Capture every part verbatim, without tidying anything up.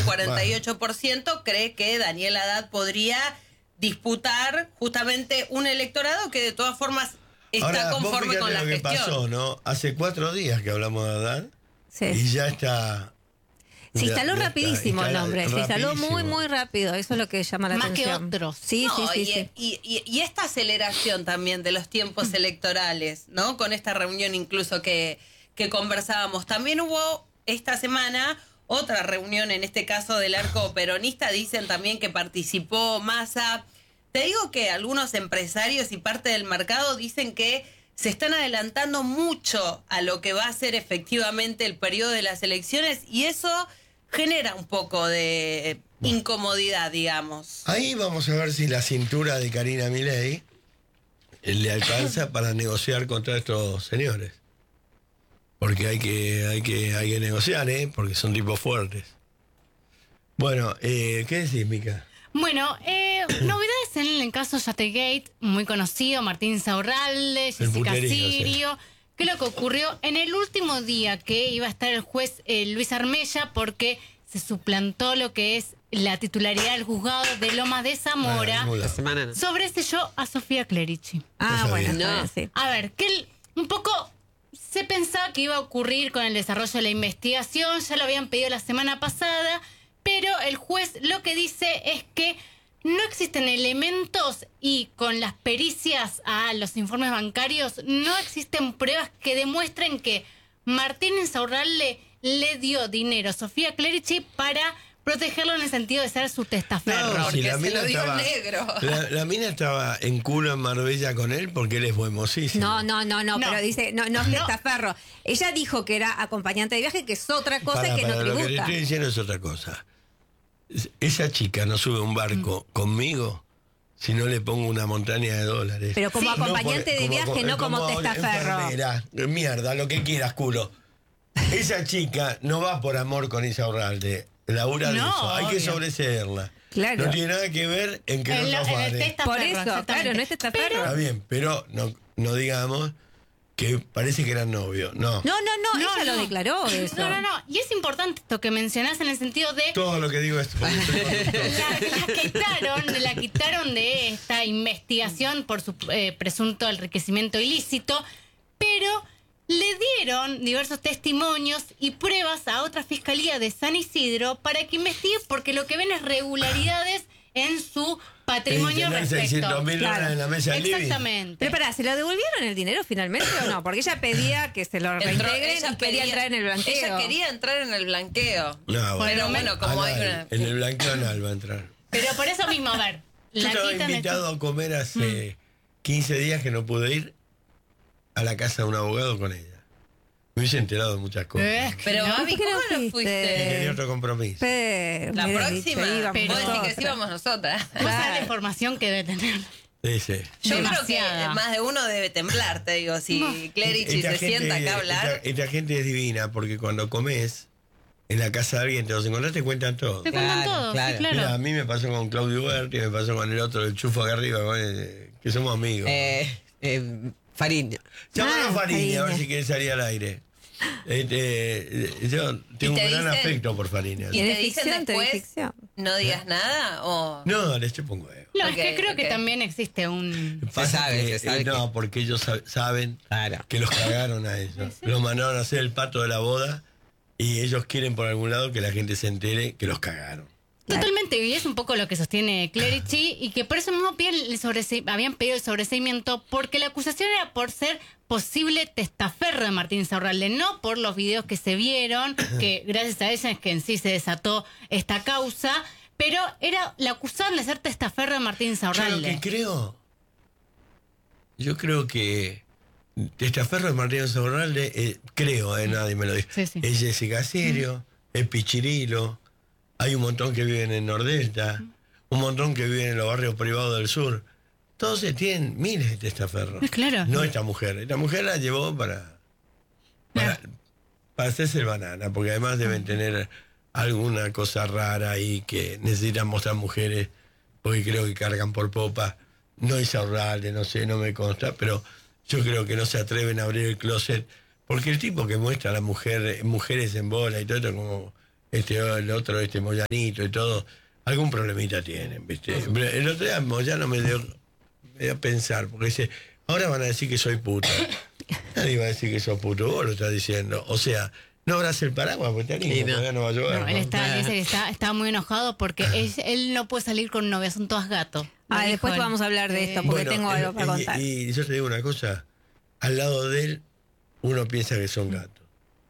cuarenta y ocho por ciento cree que Daniel Haddad podría disputar justamente un electorado que de todas formas está Ahora, conforme con la lo que gestión. pasó, ¿no? Hace cuatro días que hablamos de Haddad Sí. y ya está... Se instaló ya, ya rapidísimo está, el nombre, se instaló rapidísimo. muy, muy rápido, eso es lo que llama la Más que atención. otros. Sí, No, sí, sí, y, sí. Y, y, y esta aceleración también de los tiempos electorales, ¿no? Con esta reunión incluso que, que conversábamos. También hubo esta semana otra reunión, en este caso del arco peronista, dicen también que participó Massa. Te digo que algunos empresarios y parte del mercado dicen que se están adelantando mucho a lo que va a ser efectivamente el periodo de las elecciones y eso genera un poco de incomodidad, digamos. Ahí vamos a ver si la cintura de Karina Milei le alcanza para negociar contra estos señores. Porque hay que, hay que, hay que negociar, ¿eh? Porque son tipos fuertes. Bueno, eh, ¿qué decís, Mica? Bueno, eh, novedades en el caso Yategate, muy conocido, Martín Insaurralde, Jessica puterío, Sirio. sí. ¿Qué es lo que ocurrió? En el último día que iba a estar el juez eh, Luis Armella, porque se suplantó lo que es la titularidad del juzgado de Lomas de Zamora, Ah, La semana no. sobreselló a Sofía Clerici. Ah, No bueno, sabía. está No. bien, sí. A ver, que el- un poco se pensaba que iba a ocurrir con el desarrollo de la investigación, ya lo habían pedido la semana pasada, pero el juez lo que dice es que no existen elementos y con las pericias a los informes bancarios no existen pruebas que demuestren que Martín Insaurralde le dio dinero a Sofía Clerici para protegerlo en el sentido de ser su testaferro. No, porque si la se mina lo dio estaba, negro. La, la mina estaba en culo en Marbella con él porque él es buemosísimo. No, no, no, no, No. pero dice, no, no es No. testaferro. Ella dijo que era acompañante de viaje, que es otra cosa Pará, y que pará, no lo que te tributa. estoy diciendo es otra cosa. Es- Esa chica no sube a un barco Mm. conmigo si no le pongo una montaña de dólares. Pero como Sí, acompañante no de viaje, no como testaferro. enfermera. Mierda, lo que quieras, culo. Esa chica no va por amor con Insaurralde. Labura de No, eso. Hay que obvio. sobreseerla. Claro. No tiene nada que ver en que En no lo- nos en el vale. testaferro, Por eso, exactamente. claro, no es testaferro. Está bien, pero no, no digamos que parece que eran novios. No. No, no, no, No, ella no. lo declaró eso. No, no, no. Y es importante esto que mencionás en el sentido de Todo lo que digo es... La, la quitaron, la quitaron de esta investigación por su eh, presunto enriquecimiento ilícito, pero le dieron diversos testimonios y pruebas a otra fiscalía de San Isidro para que investigue porque lo que ven es regularidades en su patrimonio tener respecto. seiscientos mil dólares Claro. en la mesa del living. Exactamente. Pero pará, ¿se lo devolvieron el dinero finalmente o no? Porque ella pedía que se lo Entró- reintegren ella y quería pedía- entrar en el blanqueo. Ella quería entrar en el blanqueo. No, Pero bueno, como hay Anal, una... en el blanqueo anal va a entrar. Pero por eso mismo, a ver, Yo la estaba quitan de- invitado a comer hace quince días que no pude ir a la casa de un abogado con ella. Me hubiese enterado de muchas cosas. Eh, Pero no. Gaby, ¿por qué ¿cómo no no fuiste? Y fuiste? tenía otro compromiso. Pero, La me hubieras próxima, dicho, íbamos vos decís que nosotras. sí vamos nosotras. ¿Cómo sabe la información que debe tener? Sí, sí. Yo creo Demasiada. que más de uno debe temblar, te digo, si Clerici Esta se gente- sienta acá a hablar. Esta, esta gente es divina porque cuando comes en la casa de alguien te los encontrás, te cuentan todo. Te cuentan Claro, todo, claro. sí, claro. Mira, a mí me pasó con Claudio Berti, me pasó con el otro, el chufo acá arriba, con el- que somos amigos. Eh, eh, Fariña. Llámalo Ah, Fariña, a ver Fariña. si quiere salir al aire. Este, eh, yo tengo un te gran dicen- afecto por Fariña. ¿Y Tiene te dicen ficción, tiene después ficción. no digas nada? O... No, les chupo un huevo. No, Ok, es que creo ok. que también existe un... Pasa sabe, que, se sabe eh, no, que- porque ellos sa- saben Claro. que los cagaron a ellos. Los mandaron a hacer el pato de la boda y ellos quieren por algún lado que la gente se entere que los cagaron. Totalmente, y es un poco lo que sostiene Clerici, y que por eso mismo piden el sobrese- habían pedido el sobreseimiento, porque la acusación era por ser posible testaferro de Martín Insaurralde, no por los videos que se vieron, que gracias a ella es que en sí se desató esta causa, pero era la acusación de ser testaferro de Martín Yo lo que Insaurralde. creo, yo creo que Testaferro de Martín Insaurralde, eh, creo, eh, nadie me lo dijo, Sí, sí. es Jessica Sirio, es Pichirilo, hay un montón que viven en Nordelta, un montón que viven en los barrios privados del sur. Todos se tienen miles de testaferros. Eh, claro. No esta mujer. Esta mujer la llevó para, para, para hacerse el banana, porque además deben tener alguna cosa rara ahí que necesitan mostrar mujeres, porque creo que cargan por popa. No es Insaurralde, no sé, no me consta, pero yo creo que no se atreven a abrir el closet, porque el tipo que muestra a las mujeres, mujeres en bola y todo esto, como este el otro, este Moyanito y todo, algún problemita tienen, ¿viste? El otro día Moyano me dio, me dio a pensar, porque dice, ahora van a decir que soy puto. Nadie va a decir que sos puto, vos lo estás diciendo. O sea, no abras el paraguas, porque te animo, Sí, no. todavía no va a llover. No, ¿no? él está, dice que está, está muy enojado porque él, él no puede salir con novia, son todas gatos. Ah, Lo después dijo él. vamos a hablar de esto, porque Bueno, tengo algo eh, para y- contar. Y, yo te digo una cosa, al lado de él, uno piensa que son gatos.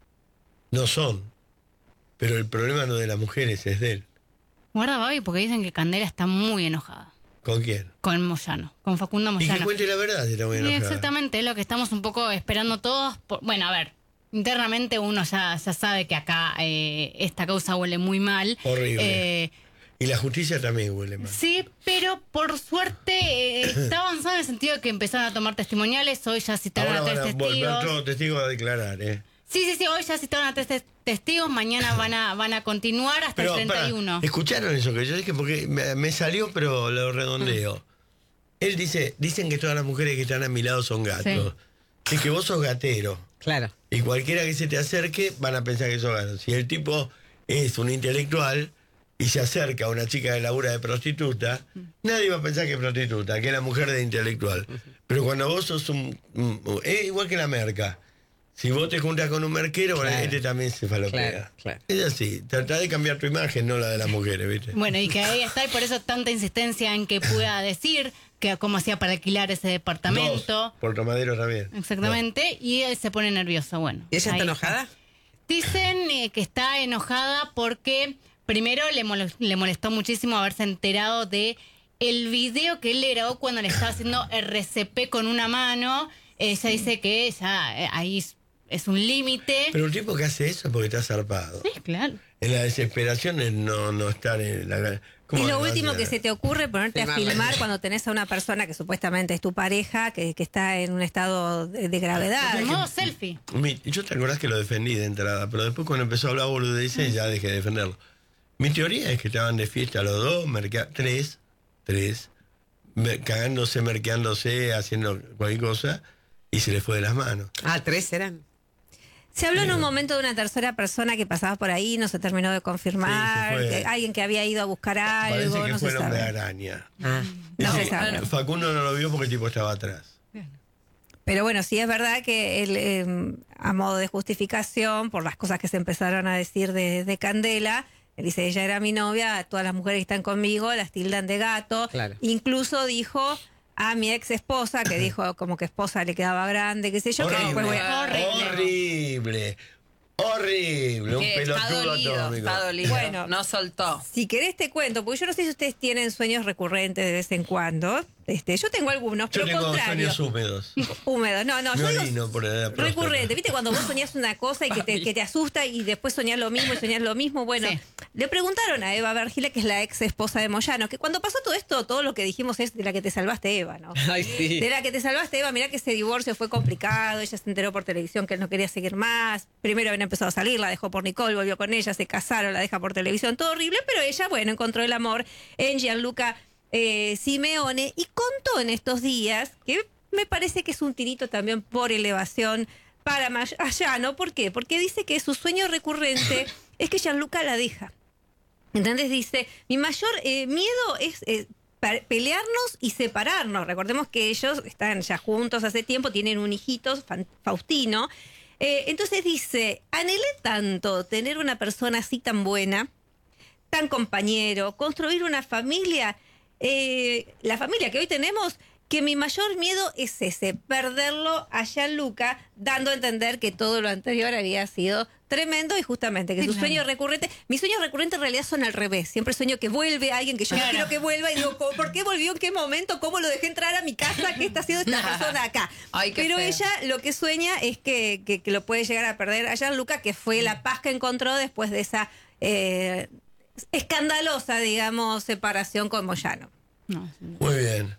No son. Pero el problema no de las mujeres, es de él. Guarda, Babi, porque dicen que Candela está muy enojada ¿Con quién? con Moyano, con Facundo Y que Moyano. cuente la verdad, si está muy Sí, enojada. exactamente, es lo que estamos un poco esperando todos. Por- bueno, a ver, internamente uno ya, ya sabe que acá eh, esta causa huele muy mal. Horrible. Eh, Y la justicia también huele mal. sí, pero por suerte eh, está avanzado en el sentido de que empezaron a tomar testimoniales. Hoy ya citaron Ahora a van tres a volver testigos. todos los testigos a declarar, ¿eh? Sí, sí, sí, hoy ya citaron a tres tes- testigos. Mañana van a, van a continuar hasta Pero, el treinta y uno. pará, ¿escucharon eso que yo dije? Porque me, me salió, pero lo redondeo. Él dice, dicen que todas las mujeres que están a mi lado son gatos. Y que vos sos gatero. Claro. Y cualquiera que se te acerque van a pensar que sos gato. Si el tipo es un intelectual y se acerca a una chica de labura de prostituta, nadie va a pensar que es prostituta, que es la mujer de intelectual. Pero cuando vos sos un... un- es igual que la merca. Si vos te juntas con un merquero, bueno, Claro. este también se falopea. Claro, claro. Es así, tratá de cambiar tu imagen, no la de las mujeres, ¿viste? Bueno, y que ahí está, y por eso tanta insistencia en que pueda decir que cómo hacía para alquilar ese departamento. Dos, Puerto Madero también. Exactamente, y él se pone nervioso. Bueno, ¿Y ella ahí está enojada? Dicen eh, que está enojada porque primero le, mol- le molestó muchísimo haberse enterado de el video que él le grabó cuando le estaba haciendo R C P con una mano. Ella dice que ya eh, ahí es, es un límite. Pero un tipo que hace eso es porque está zarpado. Sí, claro. En la desesperación es no, no estar en la... ¿cómo Es lo le va a último hacer? que se te ocurre, ponerte a Filmarla. filmar cuando tenés a una persona que supuestamente es tu pareja, que, que está en un estado de, de gravedad. De modo selfie. Mi- yo te acordás que lo defendí de entrada, pero después cuando empezó a hablar boludeces ya dejé de defenderlo. Mi teoría es que estaban de fiesta los dos, merca- tres, tres, me- cagándose, merqueándose, haciendo cualquier cosa, y se les fue de las manos. Ah, tres eran. Se habló en un momento de una tercera persona que pasaba por ahí, no se terminó de confirmar, Sí, se fue. que alguien que había ido a buscar algo, Parece que no fue se el hombre sabe. araña. Ah. No Dice se sabe. que Facundo no lo vio porque el tipo estaba atrás. Pero bueno, sí es verdad que él, eh, a modo de justificación, por las cosas que se empezaron a decir de, de Candela, él dice, ella era mi novia, todas las mujeres que están conmigo las tildan de gato. Claro. Incluso dijo a mi ex esposa, que dijo como que esposa le quedaba grande, qué sé yo, que después... Horrible. bueno, Horrible. Horrible. Un Que está pelotudo dolido, atómico. está dolido. Bueno. no soltó. Si querés te cuento, porque yo no sé si ustedes tienen sueños recurrentes de vez en cuando. Este, yo tengo algunos, Yo pero tengo contrario. sueños húmedos. Húmedos. No, no, Me yo digo orino por la próstata. recurrente. ¿Viste cuando vos soñás una cosa y que te, que te asusta y después soñás lo mismo y soñás lo mismo? Bueno, Sí. le preguntaron a Eva Vergila, que es la ex esposa de Moyano, que cuando pasó todo esto, todo lo que dijimos es de la que te salvaste, Eva, ¿no? Ay, sí. De la que te salvaste, Eva, mirá que ese divorcio fue complicado, ella se enteró por televisión que él no quería seguir más, primero habían empezado a salir, la dejó por Nicole, volvió con ella, se casaron, la deja por televisión, todo horrible, pero ella, bueno, encontró el amor en Gianluca eh, Simeone y contó en estos días, que me parece que es un tirito también por elevación para Moyano, ¿por qué? Porque dice que su sueño recurrente es que Gianluca la deja. Entonces dice, mi mayor eh, miedo es eh, pa- pelearnos y separarnos. Recordemos que ellos están ya juntos hace tiempo, tienen un hijito, Fan- Faustino. Eh, entonces dice, anhelé tanto tener una persona así tan buena, tan compañero, construir una familia, eh, la familia que hoy tenemos, que mi mayor miedo es ese, perderlo a Gianluca, dando a entender que todo lo anterior había sido tremendo y justamente que Sí, su claro. sueño recurrente, mis sueños recurrentes en realidad son al revés, siempre sueño que vuelve alguien que yo no Claro. quiero que vuelva y digo, ¿cómo- ¿por qué volvió? ¿En qué momento? ¿Cómo lo dejé entrar a mi casa? ¿Qué está haciendo esta persona acá? Ay, qué Pero feo. ella lo que sueña es que, que, que lo puede llegar a perder a Gianluca, que fue la paz que encontró después de esa eh, escandalosa, digamos, separación con Moyano. No, Muy bien.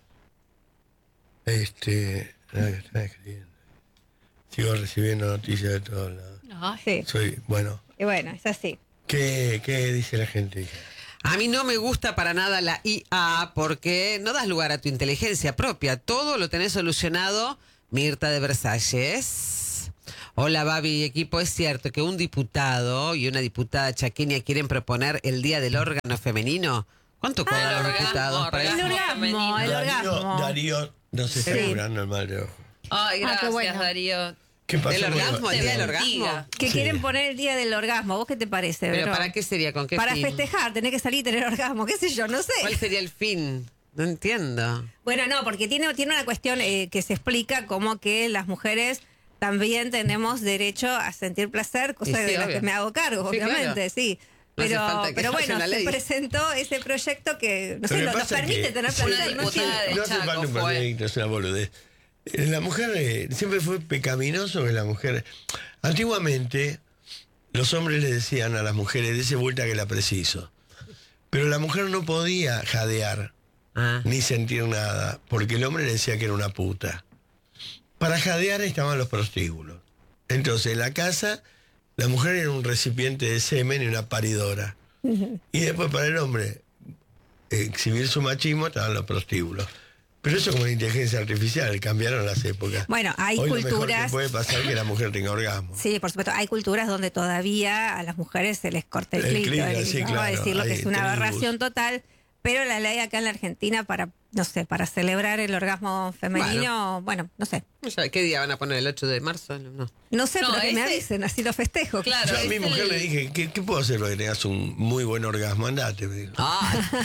Este. nada, que estaba escribiendo. Sigo recibiendo noticias de todos lados. ay, Sí, Soy. Bueno. y bueno, es así. ¿Qué, qué dice la gente? A mí no me gusta para nada la I A porque no das lugar a tu inteligencia propia. Todo lo tenés solucionado, Mirta de Versalles. Hola, Babi, equipo. Es cierto que un diputado y una diputada chaqueña quieren proponer el Día del Órgano Femenino. ¿Cuánto cobran el los orgasmo, diputados para El eso? orgasmo. orgasmo, el Darío, orgasmo. Darío no se está Sí. curando el mal de ojo. Ay, Ah, gracias, qué bueno. Darío. ¿Qué pasó? ¿El orgasmo? con- ¿El día del Te orgasmo? bendiga. Que Sí. quieren poner el día del orgasmo. ¿Vos qué te parece, ¿Pero Vero? para qué sería? ¿Con qué Para fin? festejar, tenés que salir y tener orgasmo, qué sé yo, no sé. ¿Cuál sería el fin? No entiendo. Bueno, no, porque tiene, tiene una cuestión eh, que se explica como que las mujeres también tenemos derecho a sentir placer, cosa Y sí, de la obvio. que me hago cargo, Sí, obviamente, claro. sí. No hace Pero, falta que pero haya bueno, una se ley. presentó ese proyecto que, no Lo sé, que nos, nos pasa es permite que- tener Sí, placer. una ¿no? diputada de No hace Chaco falta un fue. proyecto, es una boludez. Eh, La mujer eh, siempre fue pecaminoso que la mujer. Antiguamente, los hombres le decían a las mujeres, dése vuelta que la preciso. Pero la mujer no podía jadear Ah. ni sentir nada, porque el hombre le decía que era una puta. Para jadear estaban los prostíbulos. Entonces, en la casa, la mujer era un recipiente de semen y una paridora. Y después, para el hombre, exhibir su machismo, estaban los prostíbulos. Pero eso como la inteligencia artificial, cambiaron las épocas. Bueno, hay Hoy lo mejor culturas- que puede pasar es que la mujer tenga orgasmo. Sí, por supuesto, hay culturas donde todavía a las mujeres se les corta el, El clítoris, clítoris, sí, vamos a claro, decirlo que hay es una tribus. aberración total, pero la ley acá en la Argentina para, no sé, para celebrar el orgasmo femenino, bueno, no sé. No sé, ¿qué día van a poner? ¿El ocho de marzo? No. No sé, No, pero que me ese- avisen, así lo festejo. Claro, Yo a mi es mujer el- le dije, ¿qué, qué puedo hacer para que tengas un muy buen orgasmo? Andate, me dijo. Ah,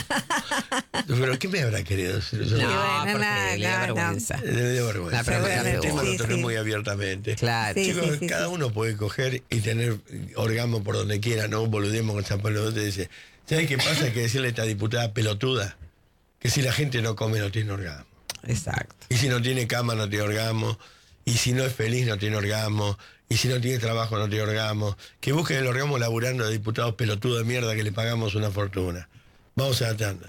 Pero ¿qué me habrá querido decir? Yo no, bueno, porque no, le da no, no. vergüenza. Le dio vergüenza. La pregunta, El tema sí, lo toqué sí. muy abiertamente. Claro. Sí, Chicos, sí, sí, cada sí. uno puede coger y tener orgasmo por donde quiera, no boludemos con esa pelota. Dice, ¿sabes qué pasa? Hay que decirle a esta diputada pelotuda que si la gente no come no tiene orgasmo. Exacto. Y si no tiene cama no tiene orgasmo. Y si no es feliz no tiene orgasmo. Y si no tiene trabajo no tiene orgasmo. Que busquen el orgasmo laburando de diputados pelotudos de mierda que le pagamos una fortuna. Vamos a la tanda.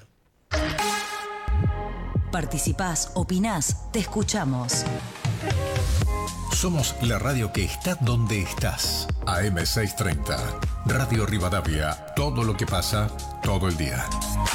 Participás, opinás, te escuchamos. Somos la radio que está donde estás. A M seiscientos treinta. Radio Rivadavia. Todo lo que pasa, todo el día.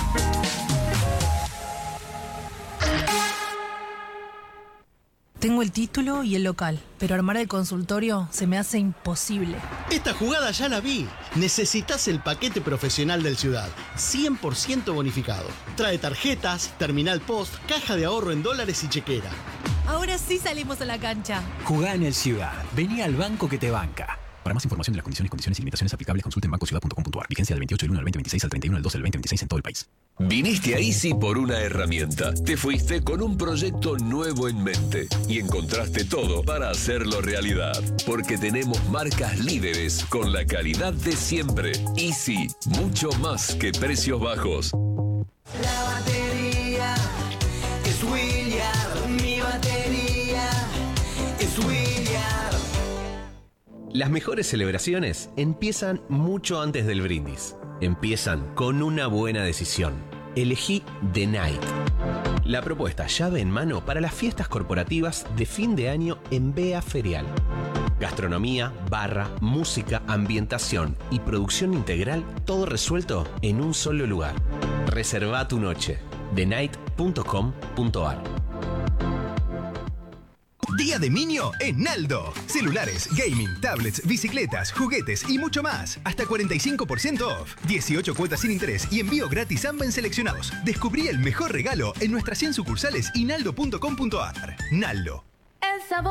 Tengo el título y el local, pero armar el consultorio se me hace imposible. Esta jugada ya la vi. Necesitas el paquete profesional del Ciudad, cien por ciento bonificado. Trae tarjetas, terminal post, caja de ahorro en dólares y chequera. Ahora sí salimos a la cancha. Jugá en el Ciudad. Vení al banco que te banca. Para más información de las condiciones, condiciones y limitaciones aplicables, consulte en banco ciudad punto com punto a r. Vigencia del veintiocho del uno al veinte veintiséis al treinta y uno del dos del veinte veintiséis en todo el país. Viniste a Easy por una herramienta. Te fuiste con un proyecto nuevo en mente y encontraste todo para hacerlo realidad. Porque tenemos marcas líderes con la calidad de siempre. Easy, mucho más que precios bajos. La batería es William, mi batería es William. Las mejores celebraciones empiezan mucho antes del brindis. Empiezan con una buena decisión. Elegí The Night. La propuesta llave en mano para las fiestas corporativas de fin de año en Bea Ferial. Gastronomía, barra, música, ambientación y producción integral, todo resuelto en un solo lugar. Reserva tu noche. the night punto com punto a r. Día de Niño en Naldo. Celulares, gaming, tablets, bicicletas, juguetes y mucho más. Hasta cuarenta y cinco por ciento off. dieciocho cuotas sin interés y envío gratis Amba en seleccionados. Descubrí el mejor regalo en nuestras cien sucursales y naldo punto com punto a r. Naldo.